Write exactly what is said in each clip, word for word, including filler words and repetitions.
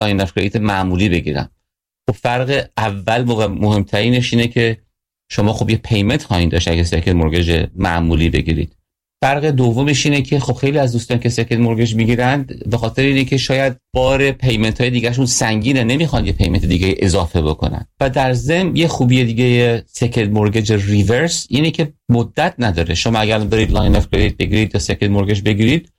لاین اف کردیت معمولی بگیرم. خب فرق اول و مهمترینش اینه که شما خب یه پیمنت خواهید داشت اگه سکند مورگیج معمولی بگیرید. فرق دومش اینه که خب خیلی از دوستان که سکند مورگیج میگیرن به خاطر اینه که شاید بار پیمنت های دیگهشون سنگینه، نمیخوان یه پیمنت دیگه اضافه بکنن. و در ضمن یه خوبی دیگه سکند مورگیج ریورس اینه که مدت نداره. شما اگر برید لاین اف کردیت بگیرید یا سکند مورگیج بگیرید،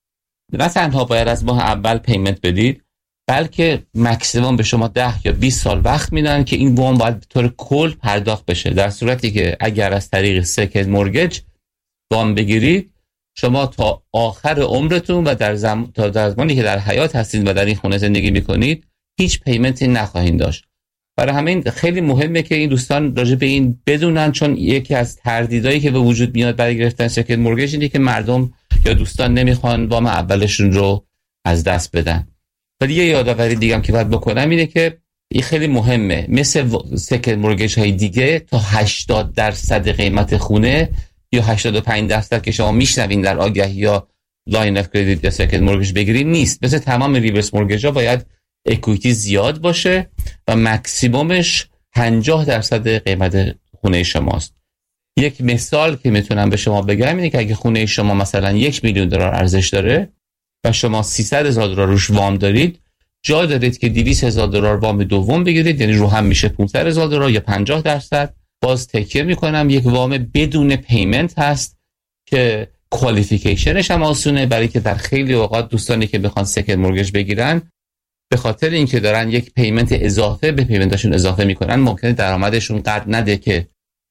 نه تنها باید از ماه اول پیمنت بدید، بلکه مکسیمم به شما ده یا بیست سال وقت میدن که این وام باید به طور کل پرداخت بشه. در صورتی که اگر از طریق سکند مورگیج وام بگیرید، شما تا آخر عمرتون و در زم... تا در زمانی که در حیات هستید و در این خونه زندگی میکنید هیچ پیمنتی نخواهید داشت. برای همین خیلی مهمه که این دوستان راجع به این بدونن، چون یکی از تردیدایی که به وجود میاد برای گرفتن سکند مورگیج اینه که مردم یا دوستان نمیخوان وام اولشون رو از دست بدن. ولی یه یادآوری دیگه هم که باید بکنم اینه که این خیلی مهمه، مثل سکند مورگیج های دیگه تا هشتاد درصد قیمت خونه یا هشتاد و پنج درصد که شما میشنوین در آگهی یا لاین اف کردیت یا سکند مورگیج بگیرید نیست. مثل تمام ریورس مورگیج ها باید اکویتی زیاد باشه و مکسیمومش پنجاه درصد قیمت خونه شماست. یک مثال که میتونم به شما بگم اینه که اگه خونه شما مثلا یک میلیون دلار ارزش داره و شما سیصد هزار دلار روش وام دارید، جا دارید که دویست هزار دلار وام دوم بگیرید، یعنی رو هم میشه پانصد هزار دلار یا پنجاه درصد. باز تکیه میکنم یک وام بدون پیمنت هست که کوالیفیکیشنش هم آسونه، برای که در خیلی اوقات دوستانی که بخوان سکند مورگیج بگیرن به خاطر اینکه دارن یک پیمنت اضافه به پیمنتشون اضافه میکنن، ممکنه درآمدشون قد نده که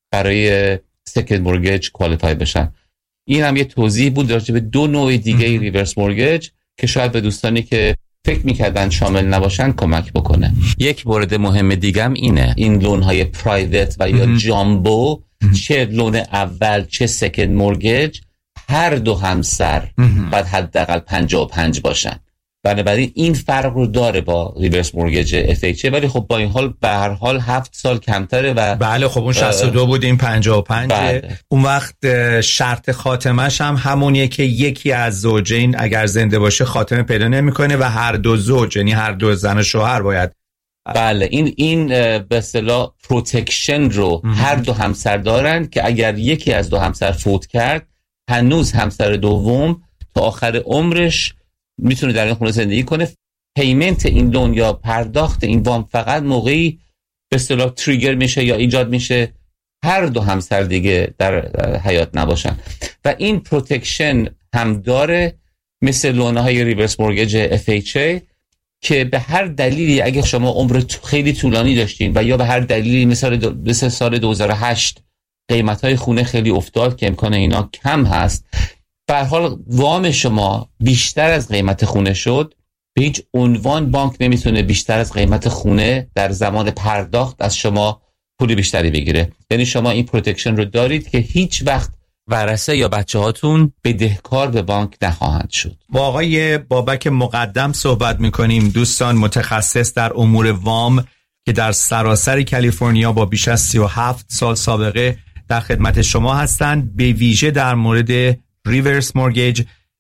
برای سکند مورگیج کوالیفای بشن. این هم یه توضیح بود راجع به دو نوع دیگه ریورس مورگیج که شاید به دوستانی که فکر میکردن شامل نباشن کمک بکنه. یک مورد مهم دیگه هم اینه، این لون های پرایوت و یا جامبو، چه لون اول چه سکند مورگیج، هر دو همسر باید حداقل پنجاه و پنج باشن. بنابراین این فرق رو داره با ریورس مورگیج اف اچ، ولی خب با این حال به هر حال هفت سال کمتره و بله خب اون شصت و دو بود این پنجاه و پنج. اون وقت شرط خاتمش هم همونیه که یکی از زوجین اگر زنده باشه خاتمه پیدا نمیکنه و هر دو زوج، یعنی هر دو زن و شوهر باید. بله این این به اصطلاح پروتکشن رو هر دو همسر دارن که اگر یکی از دو همسر فوت کرد، هنوز همسر دوم تا آخر عمرش میتونه در این خونه زندگی کنه. پیمنت این لون یا پرداخت این وام فقط موقعی به اصطلاح تریگر میشه یا ایجاد میشه هر دو همسر دیگه در حیات نباشن و این پروتکشن هم داره مثل لونهای ریورس مورگیج اف اچ ای که به هر دلیلی اگه شما عمر خیلی طولانی داشتین و یا به هر دلیلی مثل مثل سال دو هزار و هشت قیمت‌های خونه خیلی افتاد که امکان اینا کم هست، به هر حال وام شما بیشتر از قیمت خونه شد، به هیچ عنوان بانک نمیتونه بیشتر از قیمت خونه در زمان پرداخت از شما پول بیشتری بگیره. یعنی شما این پروتکشن رو دارید که هیچ وقت ورثه یا بچه هاتون بدهکار به بانک نخواهند شد. با آقای بابک مقدم صحبت میکنیم، دوستان متخصص در امور وام که در سراسر کالیفرنیا با بیش از سی و هفت سال سابقه در خدمت شما هستند، به ویژه در مورد ریورس مورگیج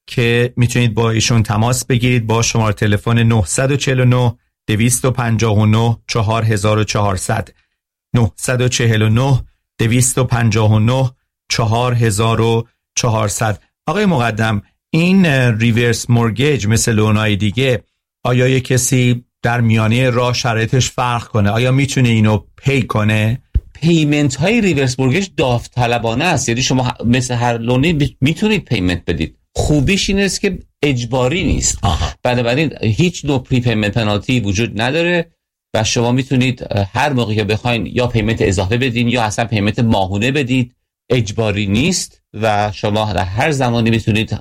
که میتونید با ایشون تماس بگیرید با شماره تلفن نه چهار نه دویست و پنجاه و نه چهار هزار و چهارصد نه چهار نه دویست و پنجاه و نه چهار هزار و چهارصد. آقای مقدم، این ریورس مورگیج مثل لونای دیگه آیا یک کسی در میانه راه شرایطش فرق کنه؟ آیا میتونه اینو پی کنه؟ پیمنت های ریورس مورگیج داوطلبانه است، یعنی شما مثل هر لونی میتونید پیمنت بدید. خوبیش این است که اجباری نیست، بنابراین هیچ نوع پری پیمنت پنالتی وجود نداره و شما میتونید هر موقع که بخواین یا پیمنت اضافه بدین یا اصلا پیمنت ماهونه بدید، اجباری نیست و شما در هر زمانی میتونید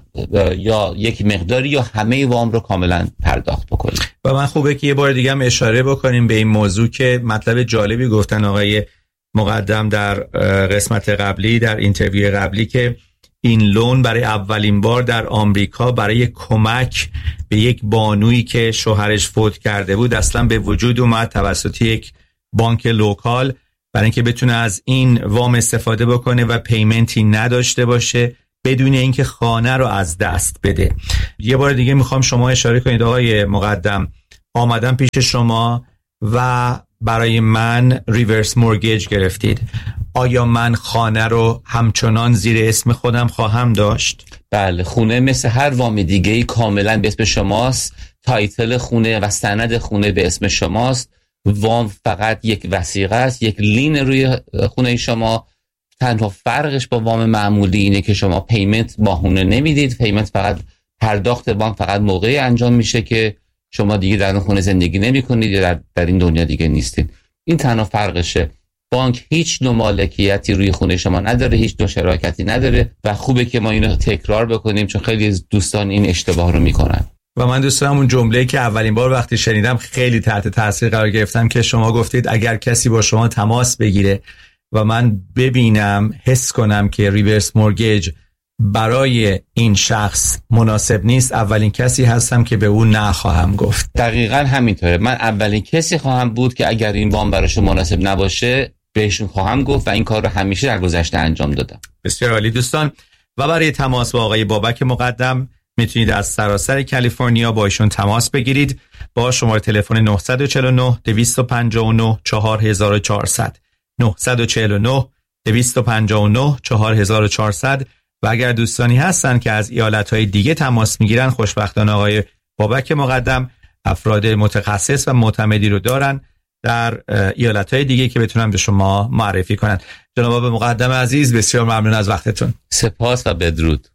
یا یک مقداری یا همه وام رو کاملا پرداخت بکنید. و من خوبه که یه بار دیگه هم اشاره بکنیم به این موضوع که مطلب جالبی گفتن آقای مقدم در قسمت قبلی، در اینترویو قبلی، که این لون برای اولین بار در آمریکا برای کمک به یک بانویی که شوهرش فوت کرده بود اصلا به وجود اومد توسط یک بانک لوکال، برای اینکه بتونه از این وام استفاده بکنه و پیمنتی نداشته باشه بدون اینکه خانه رو از دست بده. یه بار دیگه میخوام شما اشاره کنید آقای مقدم آمدم پیش شما و برای من ریورس مورگیج گرفتید. آیا من خانه رو همچنان زیر اسم خودم خواهم داشت؟ بله، خونه مثل هر وام دیگه‌ای کاملا به اسم شماست. تایتل خونه و سند خونه به اسم شماست. وام فقط یک وثیقه است، یک لین روی خونه شما. تنها فرقش با وام معمولی اینه که شما پیمنت ماهانه نمیدید. پیمنت فقط پرداخت وام فقط موقعی انجام میشه که شما دیگه در اون خونه زندگی نمی‌کنید یا در, در این دنیا دیگه نیستید. این تنها فرقشه. بانک هیچ نوع مالکیتی روی خونه شما نداره، هیچ نوع شراکتی نداره و خوبه که ما اینو تکرار بکنیم چون خیلی از دوستان این اشتباه رو میکنن. و من دوست دارم اون جمله‌ای که اولین بار وقتی شنیدم خیلی تحت تاثیر قرار گرفتم که شما گفتید اگر کسی با شما تماس بگیره و من ببینم، حس کنم که ریورس مورگیج برای این شخص مناسب نیست، اولین کسی هستم که به اون نه خواهم گفت. دقیقاً همینطوره. من اولین کسی خواهم بود که اگر این وام براش مناسب نباشه بهشون خواهم گفت و این کار رو همیشه در گذشته انجام دادم. بسیار عالی دوستان. و برای تماس با آقای بابک مقدم میتونید از سراسر کالیفرنیا با ایشون تماس بگیرید با شماره تلفن نه چهار نه دو پنج نه چهار چهار چهار صفر صفر نه چهار نه دو پنج نه چهار چهار چهار صفر. و اگر دوستانی هستن که از ایالت‌های دیگه تماس میگیرن، خوشبختانه آقای بابک مقدم افراد متخصص و معتمدی رو دارن در ایالت‌های دیگه که بتونن به شما معرفی کنن. جناب مقدم عزیز، بسیار ممنون از وقتتون. سپاس و بدرود.